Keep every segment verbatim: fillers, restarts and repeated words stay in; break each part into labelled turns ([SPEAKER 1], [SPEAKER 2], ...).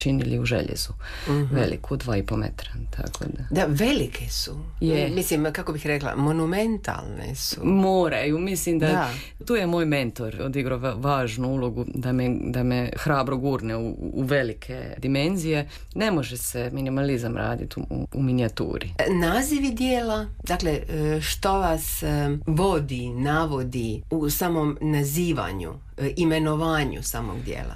[SPEAKER 1] činili u željezu. Mm-hmm. Veliku, dva i po metra. Tako da.
[SPEAKER 2] Da, velike su.
[SPEAKER 1] Je.
[SPEAKER 2] Mislim, kako bih rekla, monumentalne su.
[SPEAKER 1] Moraju. Mislim da, da. Tu je moj mentor odigrao važnu ulogu da me, da me hrabro gurne u, u velike dimenzije. Ne može se minimalizam raditi u, u minijaturi.
[SPEAKER 2] Nazivi dijela, dakle, što vas vodi, navodi u samom nazivanju, imenovanju samog dijela?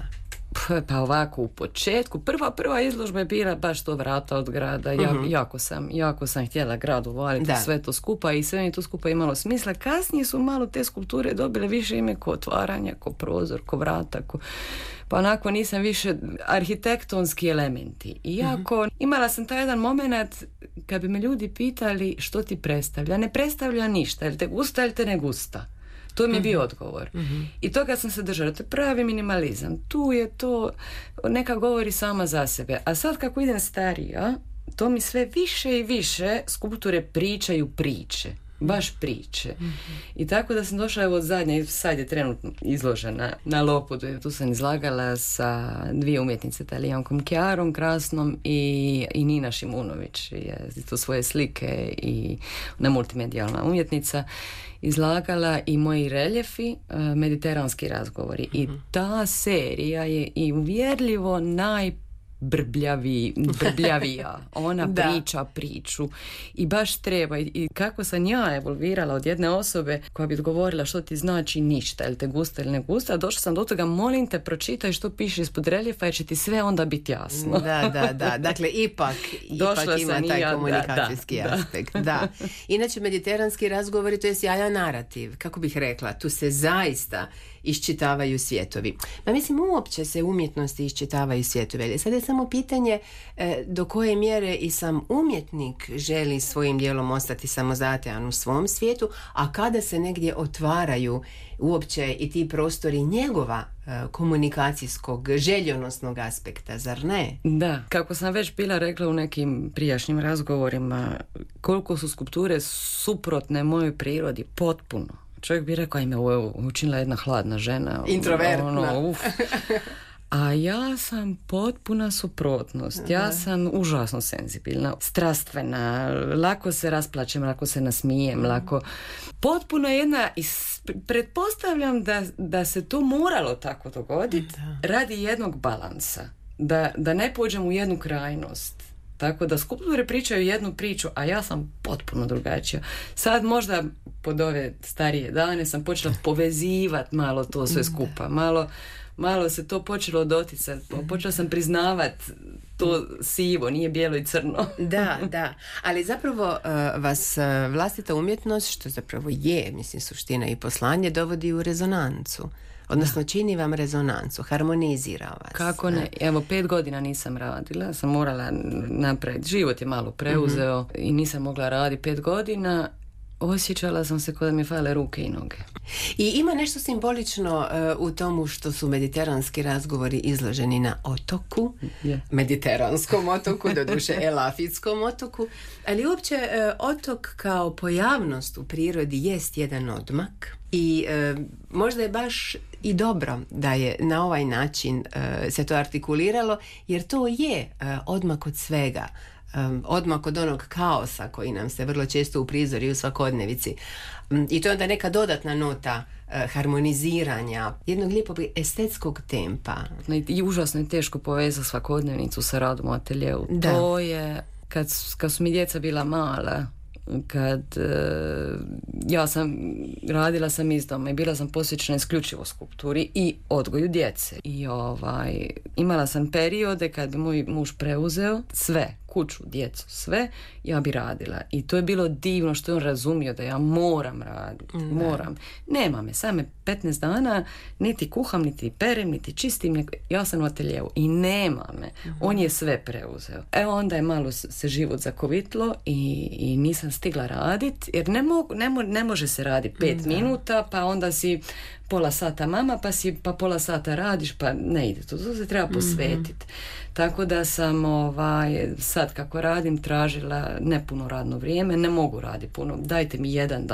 [SPEAKER 1] Pa ovako u početku, prva prva izložba je bila baš to Vrata od grada. Ja, uh-huh. jako, sam, jako sam htjela grad uvaliti sve to skupa i sve mi to skupa imalo smisla. Kasnije su malo te skulpture dobile više ime ko otvaranja, ko prozor, ko vrata, ko... pa onako nisam više arhitektonski elementi. Iako uh-huh. imala sam taj jedan moment kad bi me ljudi pitali što ti predstavlja. Ne predstavlja ništa, jel te gusta ili te ne gusta. To mi je bio odgovor. Mm-hmm. I toga sam se držala. To je pravi minimalizam. Tu je to, neka govori sama za sebe. A sad kako idem starija, to mi sve više i više skulpture pričaju priče. Baš priče. Mm-hmm. I tako da sam došla evo zadnja, sad je trenutno izložena na Lopudu. Tu sam izlagala sa dvije umjetnice, Talijankom Kjarom krasnom i, i Nina Šimunović. Je tu svoje slike i ona multimedijalna umjetnica. Izlagala i moji reljefi, mediteranski razgovori. Mm-hmm. I ta serija je i uvjerljivo naj brbljaviji, brbljavija. Ona priča priču i baš treba. I kako sam ja evolvirala od jedne osobe koja bi odgovorila što ti znači ništa, ili te gusta ili ne gusta, došla sam do toga, molim te pročitaj što piše ispod reljefa jer će ti sve onda biti jasno.
[SPEAKER 2] Da, da, da. Dakle, ipak, ipak ima taj ja, komunikacijski da, aspekt. Da. Da. Inače, mediteranski razgovori, to je sjajan narativ. Kako bih rekla, tu se zaista iščitavaju svjetovi. Ma mislim, uopće se umjetnosti iščitavaju svjetovi. Sad je samo pitanje e, do koje mjere i sam umjetnik želi svojim dijelom ostati samozatajan u svom svijetu, a kada se negdje otvaraju uopće i ti prostori njegova e, komunikacijskog, željonosnog aspekta, zar ne?
[SPEAKER 1] Da, kako sam već bila rekla u nekim prijašnjim razgovorima, koliko su skulpture suprotne mojoj prirodi, potpuno. Čovjek bi rekao, ajme, ovo je učinila jedna hladna žena.
[SPEAKER 2] Introvertna.
[SPEAKER 1] Ono, uf. A ja sam potpuna suprotnost. Aha. Ja sam užasno senzibilna, strastvena, lako se rasplačem, lako se nasmijem, aha. lako... Potpuno jedna... Pretpostavljam da, da se to moralo tako dogoditi radi jednog balansa. Da, da ne pođem u jednu krajnost. Tako da skulpture pričaju jednu priču, a ja sam potpuno drugačija. Sad možda pod ove starije dane sam počela povezivati malo to sve skupa. Malo, malo se to počelo doticati. Počela sam priznavati to sivo, nije bijelo i crno.
[SPEAKER 2] Da, da. Ali zapravo uh, vas uh, vlastita umjetnost, što zapravo je, mislim, suština i poslanje, dovodi u rezonancu. Odnosno čini vam rezonancu, harmonizira vas. Kako
[SPEAKER 1] ne? Evo, pet godina nisam radila, sam morala napraviti. Život je malo preuzeo mm-hmm. i nisam mogla raditi pet godina. Osjećala sam se kao da mi fale ruke i noge.
[SPEAKER 2] I ima nešto simbolično uh, u tomu što su mediteranski razgovori izloženi na otoku, yeah. mediteranskom otoku, doduše elafitskom otoku, ali uopće uh, otok kao pojavnost u prirodi jest jedan odmak i uh, možda je baš i dobro da je na ovaj način uh, se to artikuliralo, jer to je uh, odmak od svega. Um, odmak od onog kaosa koji nam se vrlo često uprizori u svakodnevici. Um, I to je onda neka dodatna nota uh, harmoniziranja, jednog lijepog estetskog tempa.
[SPEAKER 1] I užasno je teško povezati svakodnevnicu sa radom u ateljeu. Da. To je, kad, kad su mi djeca bila mala, kad uh, ja sam radila sam iz doma i bila sam posvećena isključivo skulpturi i odgoju djece. I ovaj, imala sam periode kad bi moj muž preuzeo sve, kuću, djecu, sve, ja bi radila. I to je bilo divno što je on razumio da ja moram raditi. Ne. Moram. Nema me, same petnaest dana niti kuham, niti perem, niti čistim, nego ja sam u ateljevu i nema me. Uh-huh. On je sve preuzeo. Evo onda je malo se život zakovitlo i, i nisam stigla raditi, jer ne, mogu, ne, mo, ne može se raditi pet da. minuta, pa onda si pola sata mama, pa si pa pola sata radiš, pa ne ide to, to se treba posvetiti. Mm-hmm. Tako da sam ovaj, sad kako radim tražila nepuno radno vrijeme, ne mogu raditi puno, dajte mi jedan dan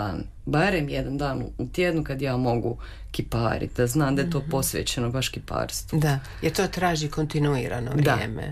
[SPEAKER 1] barem jedan dan u tjednu kad ja mogu kipariti, da znam da je to posvećeno baš kiparstvu.
[SPEAKER 2] Da, jer to traži kontinuirano vrijeme.